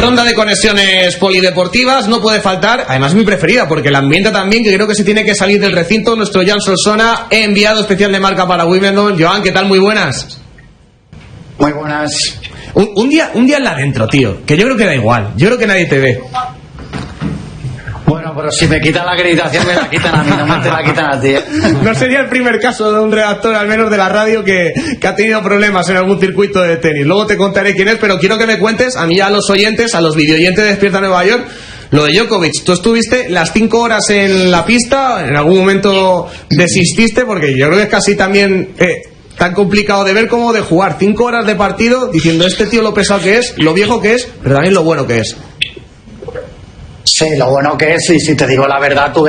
ronda de conexiones polideportivas no puede faltar, además mi preferida, porque el ambiente también, que creo que se tiene que salir del recinto, nuestro Joan Solsona, enviado especial de marca para Wimbledon. Joan, ¿qué tal? Muy buenas. Muy buenas. Un día en la dentro, tío, que yo creo que da igual, yo creo que nadie te ve. Bueno, pero si me quitan la acreditación me la quitan a mí, no te la quitan a ti. No sería el primer caso de un redactor, al menos de la radio, que ha tenido problemas en algún circuito de tenis. Luego te contaré quién es, pero quiero que me cuentes, a mí y a los oyentes, a los videoyentes de Despierta Nueva York, lo de Djokovic. Tú estuviste las 5 horas en la pista, en algún momento desististe, porque yo creo que es casi también tan complicado de ver como de jugar 5 horas de partido diciendo este tío lo pesado que es, lo viejo que es, pero también lo bueno que es. Sí, lo bueno que es, y si te digo la verdad, tuve